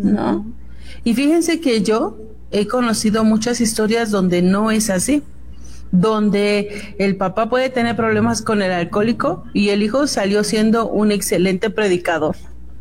¿no? Y fíjense que yo he conocido muchas historias donde no es así, donde el papá puede tener problemas con el alcohólico y el hijo salió siendo un excelente predicador.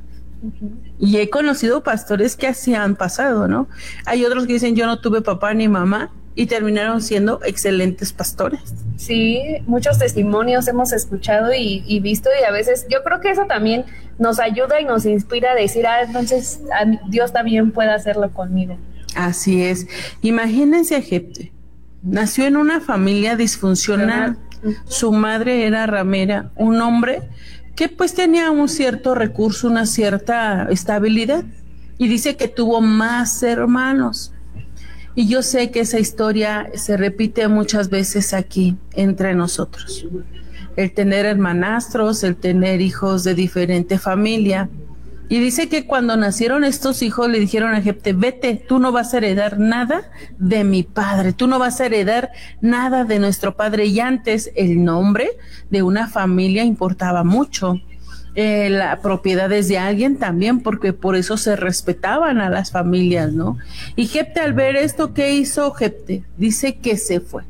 Y he conocido pastores que así han pasado, ¿no? Hay otros que dicen yo no tuve papá ni mamá y terminaron siendo excelentes pastores. Sí, muchos testimonios hemos escuchado y visto, y a veces yo creo que eso también nos ayuda y nos inspira a decir, entonces Dios también puede hacerlo conmigo. Así es. Imagínense a Jefté. Nació en una familia disfuncional. Su madre era ramera, un hombre que pues tenía un cierto recurso, una cierta estabilidad. Y dice que tuvo más hermanos. Y yo sé que esa historia se repite muchas veces aquí entre nosotros. El tener hermanastros, el tener hijos de diferente familia. Y dice que cuando nacieron estos hijos le dijeron a Jefté, vete, tú no vas a heredar nada de mi padre, tú no vas a heredar nada de nuestro padre. Y antes el nombre de una familia importaba mucho. Las propiedades de alguien también, porque por eso se respetaban a las familias, ¿no? Y Jefté, al ver esto, ¿qué hizo Jefté? Dice que se fue.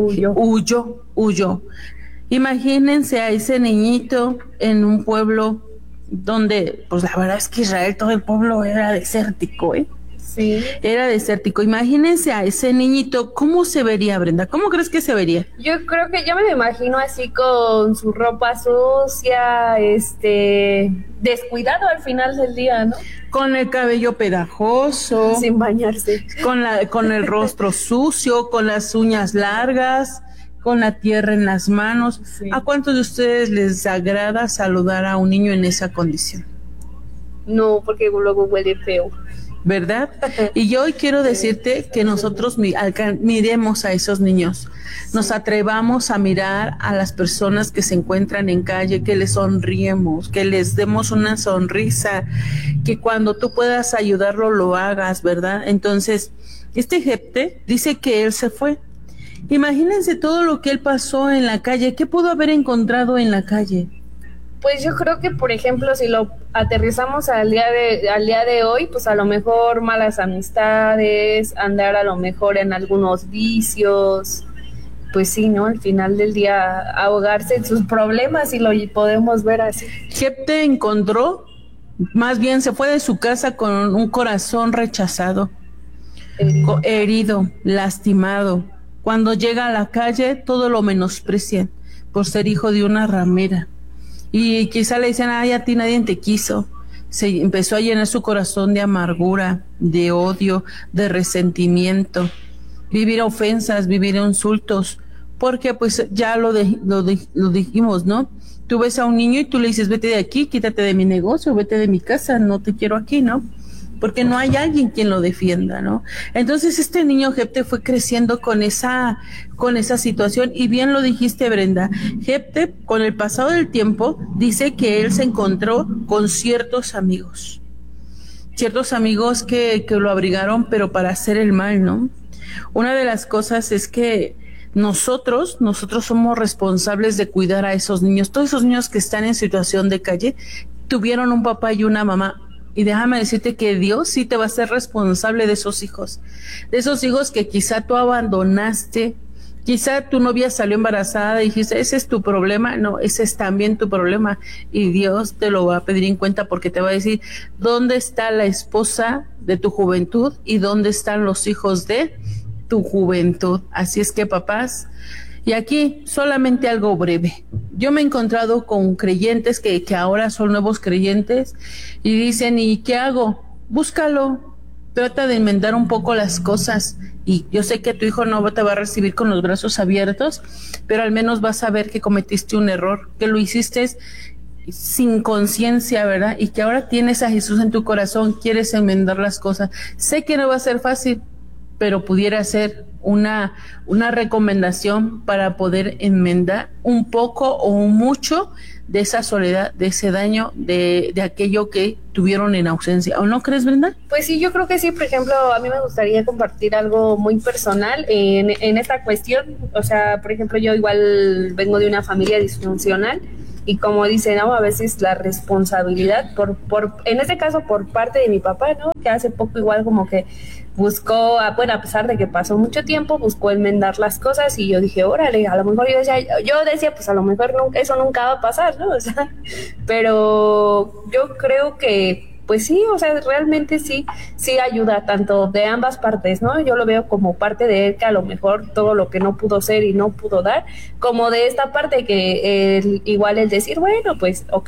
Huyó. Imagínense a ese niñito en un pueblo donde, pues la verdad es que Israel, todo el pueblo era desértico, ¿eh? Sí. Era desértico. Imagínense a ese niñito, ¿cómo se vería, Brenda? ¿Cómo crees que se vería? Yo creo que yo me lo imagino así con su ropa sucia, descuidado al final del día, ¿no? Con el cabello pegajoso, sin bañarse, con el rostro sucio, con las uñas largas, con la tierra en las manos. Sí. ¿A cuántos de ustedes les agrada saludar a un niño en esa condición? No, porque luego huele feo, ¿verdad? Y yo hoy quiero decirte que nosotros miremos a esos niños, nos atrevamos a mirar a las personas que se encuentran en calle, que les sonriemos, que les demos una sonrisa, que cuando tú puedas ayudarlo lo hagas, ¿verdad? Entonces, este Jefté dice que él se fue. Imagínense todo lo que él pasó en la calle. ¿Qué pudo haber encontrado en la calle? Pues yo creo que, por ejemplo, si lo aterrizamos al día de hoy, pues a lo mejor malas amistades, andar a lo mejor en algunos vicios, pues sí, ¿no? Al final del día ahogarse en sus problemas, y lo podemos ver así. Jefté encontró, más bien se fue de su casa con un corazón rechazado, herido, lastimado. Cuando llega a la calle, todo lo menosprecian por ser hijo de una ramera. Y quizá le dicen, a ti nadie te quiso. Se empezó a llenar su corazón de amargura, de odio, de resentimiento, vivir ofensas, vivir insultos, porque pues ya lo dijimos, ¿no? Tú ves a un niño y tú le dices, vete de aquí, quítate de mi negocio, vete de mi casa, no te quiero aquí, ¿no? Porque no hay alguien quien lo defienda, ¿no? Entonces este niño Jefté fue creciendo con esa situación, y bien lo dijiste, Brenda. Jefté, con el pasado del tiempo, dice que él se encontró con ciertos amigos que lo abrigaron, pero para hacer el mal, ¿no? Una de las cosas es que nosotros somos responsables de cuidar a esos niños. Todos esos niños que están en situación de calle tuvieron un papá y una mamá. Y déjame decirte que Dios sí te va a ser responsable de esos hijos que quizá tú abandonaste, quizá tu novia salió embarazada y dijiste, ese es tu problema. No, ese es también tu problema, y Dios te lo va a pedir en cuenta, porque te va a decir, ¿dónde está la esposa de tu juventud y dónde están los hijos de tu juventud? Así es que, papás, y aquí solamente algo breve. Yo me he encontrado con creyentes que ahora son nuevos creyentes y dicen, ¿y qué hago? Búscalo, trata de enmendar un poco las cosas, y yo sé que tu hijo no te va a recibir con los brazos abiertos, pero al menos vas a ver que cometiste un error, que lo hiciste sin conciencia, ¿verdad? Y que ahora tienes a Jesús en tu corazón, quieres enmendar las cosas. Sé que no va a ser fácil, pero pudiera ser una recomendación para poder enmendar un poco o mucho de esa soledad, de ese daño, de aquello que tuvieron en ausencia. ¿O no crees, Brenda? Pues sí, yo creo que sí. Por ejemplo, a mí me gustaría compartir algo muy personal en esta cuestión. O sea, por ejemplo, yo igual vengo de una familia disfuncional, y como dicen, ¿no? A veces la responsabilidad en este caso por parte de mi papá, ¿no? Que hace poco igual como que buscó, bueno, a pesar de que pasó mucho tiempo, buscó enmendar las cosas y yo dije, órale, a lo mejor yo decía, pues a lo mejor eso nunca va a pasar, ¿no? O sea, pero yo creo que pues sí, o sea, realmente sí ayuda tanto de ambas partes, ¿no? Yo lo veo como parte de él que a lo mejor todo lo que no pudo ser y no pudo dar, como de esta parte que igual el decir, bueno, pues ok,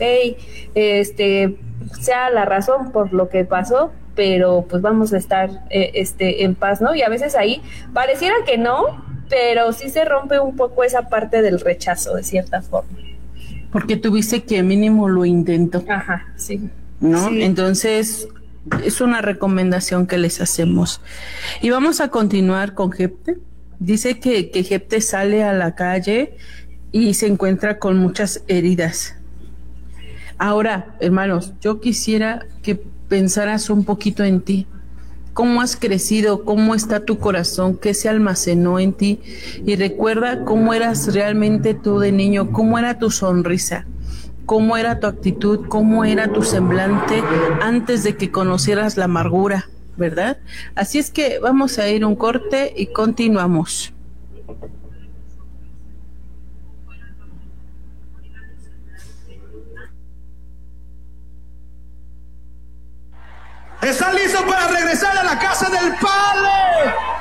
sea la razón por lo que pasó, pero pues vamos a estar en paz, ¿no? Y a veces ahí pareciera que no, pero sí se rompe un poco esa parte del rechazo de cierta forma. Porque tuviste que mínimo lo intentó. Ajá, sí. ¿No? Sí. Entonces, es una recomendación que les hacemos. Y vamos a continuar con Jepte. Dice que Jepte sale a la calle y se encuentra con muchas heridas. Ahora, hermanos, yo quisiera que pensaras un poquito en ti. ¿Cómo has crecido? ¿Cómo está tu corazón? ¿Qué se almacenó en ti? Y recuerda cómo eras realmente tú de niño, cómo era tu sonrisa, cómo era tu actitud, cómo era tu semblante antes de que conocieras la amargura, ¿verdad? Así es que vamos a ir a un corte y continuamos. ¿Están listos para regresar a la casa del Padre?